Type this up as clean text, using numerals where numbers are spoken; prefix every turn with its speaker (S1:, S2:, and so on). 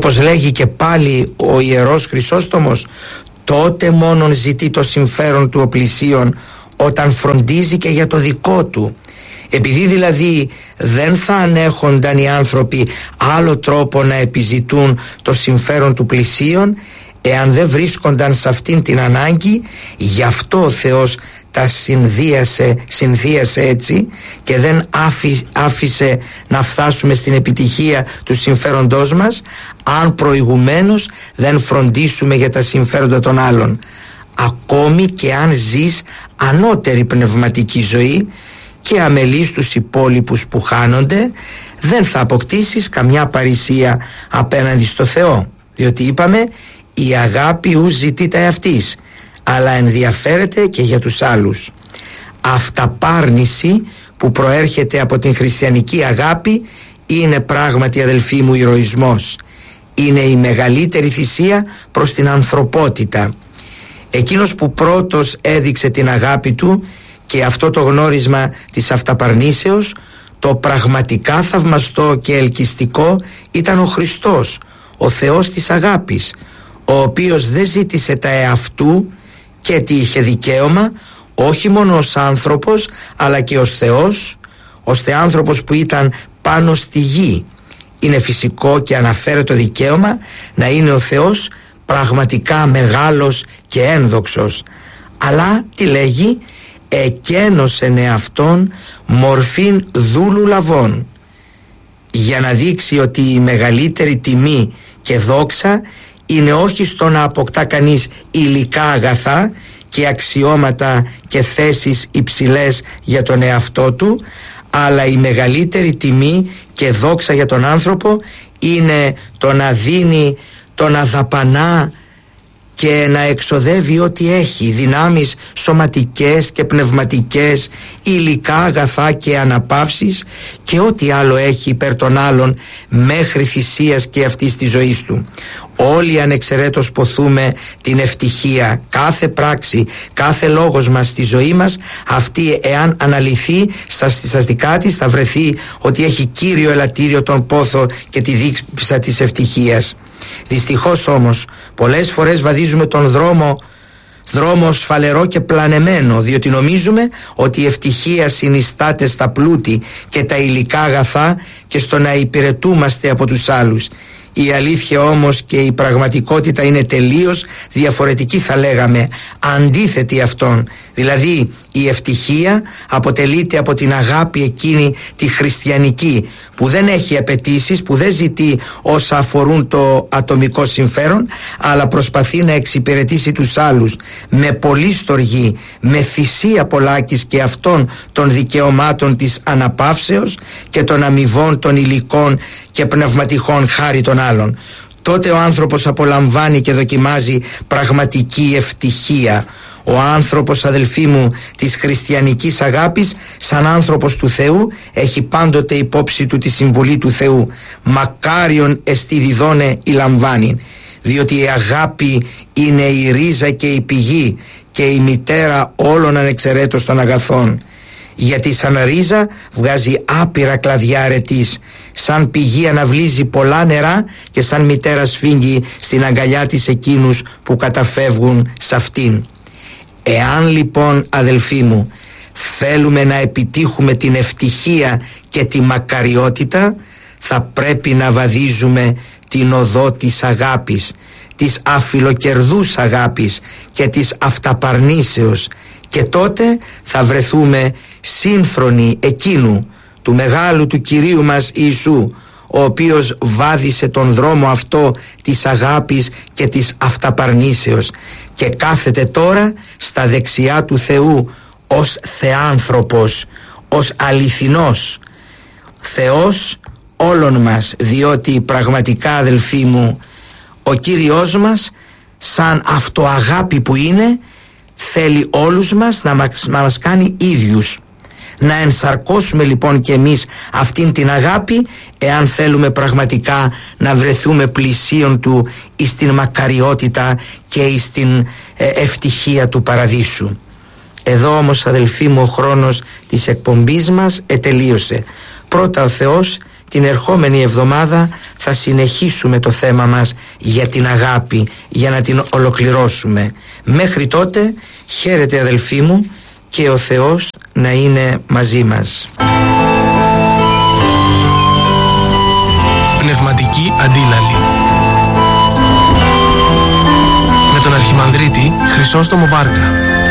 S1: όπως λέγει και πάλι ο Ιερός Χρυσόστομος, τότε μόνον ζητεί το συμφέρον του ο πλησίον όταν φροντίζει και για το δικό του. Επειδή δηλαδή δεν θα ανέχονταν οι άνθρωποι άλλο τρόπο να επιζητούν το συμφέρον του πλησίον, εάν δεν βρίσκονταν σε αυτήν την ανάγκη, γι' αυτό ο Θεός τα συνδύασε έτσι και δεν άφησε να φτάσουμε στην επιτυχία του συμφέροντός μας, αν προηγουμένως δεν φροντίσουμε για τα συμφέροντα των άλλων. Ακόμη και αν ζεις ανώτερη πνευματική ζωή και αμελείς τους υπόλοιπους που χάνονται, δεν θα αποκτήσεις καμιά παρησία απέναντι στο Θεό, διότι είπαμε, η αγάπη ους ζητεί τα εαυτής, αλλά ενδιαφέρεται και για τους άλλους. Αυταπάρνηση που προέρχεται από την χριστιανική αγάπη είναι πράγματι, αδελφοί μου, ηρωισμός. Είναι η μεγαλύτερη θυσία προς την ανθρωπότητα. Εκείνος που πρώτος έδειξε την αγάπη του και αυτό το γνώρισμα της αυταπαρνήσεως, το πραγματικά θαυμαστό και ελκυστικό, ήταν ο Χριστός, ο Θεός της αγάπης, ο οποίος δεν ζήτησε τα εαυτού και τι είχε δικαίωμα, όχι μόνο ως άνθρωπος αλλά και ως Θεός, ως Θεάνθρωπος που ήταν πάνω στη γη. Είναι φυσικό και αναφέρεται το δικαίωμα να είναι ο Θεός πραγματικά μεγάλος και ένδοξος. Αλλά τι λέγει? Εκένωσεν εαυτόν μορφήν δούλου λαβών, για να δείξει ότι η μεγαλύτερη τιμή και δόξα είναι όχι στο να αποκτά κανείς υλικά αγαθά και αξιώματα και θέσεις υψηλές για τον εαυτό του, αλλά η μεγαλύτερη τιμή και δόξα για τον άνθρωπο είναι το να δίνει, το να δαπανά και να εξοδεύει ό,τι έχει, δυνάμεις σωματικές και πνευματικές, υλικά αγαθά και αναπαύσεις και ό,τι άλλο έχει υπέρ των άλλων μέχρι θυσίας και αυτής της ζωής του. Όλοι ανεξαιρέτως ποθούμε την ευτυχία. Κάθε πράξη, κάθε λόγος μας στη ζωή μας, αυτή εάν αναλυθεί στα συστατικά της, θα βρεθεί ότι έχει κύριο ελαττήριο τον πόθο και τη δίψα της ευτυχίας. Δυστυχώς όμως πολλές φορές βαδίζουμε τον δρόμο σφαλερό και πλανεμένο, διότι νομίζουμε ότι η ευτυχία συνιστάται στα πλούτη και τα υλικά αγαθά και στο να υπηρετούμαστε από τους άλλους. Η αλήθεια όμως και η πραγματικότητα είναι τελείως διαφορετική, θα λέγαμε, αντίθετη αυτών. Δηλαδή η ευτυχία αποτελείται από την αγάπη εκείνη τη χριστιανική, που δεν έχει απαιτήσεις, που δεν ζητεί όσα αφορούν το ατομικό συμφέρον, αλλά προσπαθεί να εξυπηρετήσει τους άλλους με πολλή στοργή, με θυσία πολλάκις και αυτών των δικαιωμάτων της αναπαύσεως και των αμοιβών των υλικών και πνευματικών χάρη των άλλων. Τότε ο άνθρωπος απολαμβάνει και δοκιμάζει πραγματική ευτυχία. Ο άνθρωπος, αδελφοί μου, της χριστιανικής αγάπης, σαν άνθρωπος του Θεού, έχει πάντοτε υπόψη του τη συμβουλή του Θεού. Μακάριον εστι διδώνε η λαμβάνει, διότι η αγάπη είναι η ρίζα και η πηγή και η μητέρα όλων ανεξαιρέτως των αγαθών. Γιατί σαν ρίζα βγάζει άπειρα κλαδιά αρετής, σαν πηγή αναβλύζει πολλά νερά και σαν μητέρα σφίγγει στην αγκαλιά της εκείνους που καταφεύγουν σε αυτήν. Εάν λοιπόν, αδελφοί μου, θέλουμε να επιτύχουμε την ευτυχία και τη μακαριότητα, θα πρέπει να βαδίζουμε την οδό της αγάπης, της αφιλοκερδούς αγάπης και της αυταπαρνήσεως, και τότε θα βρεθούμε σύμφρονοι εκείνου του μεγάλου του Κυρίου μας Ιησού, ο οποίος βάδισε τον δρόμο αυτό της αγάπης και της αυταπαρνήσεως και κάθεται τώρα στα δεξιά του Θεού ως Θεάνθρωπος, ως αληθινός Θεός όλων μας, διότι πραγματικά, αδελφοί μου, ο Κύριος μας, σαν αυτοαγάπη που είναι, θέλει όλους μας να μας κάνει ίδιους. Να ενσαρκώσουμε λοιπόν και εμείς αυτήν την αγάπη, εάν θέλουμε πραγματικά να βρεθούμε πλησίον του εις την μακαριότητα και εις την ευτυχία του παραδείσου. Εδώ όμως, αδελφοί μου, ο χρόνος της εκπομπής μας ετελείωσε. Πρώτα ο Θεός την ερχόμενη εβδομάδα θα συνεχίσουμε το θέμα μας για την αγάπη, για να την ολοκληρώσουμε. Μέχρι τότε, χαίρετε αδελφοί μου, και ο Θεός να είναι μαζί μας.
S2: Πνευματική αντίλαλη με τον Αρχιμανδρίτη Χρυσόστομο Βάργα.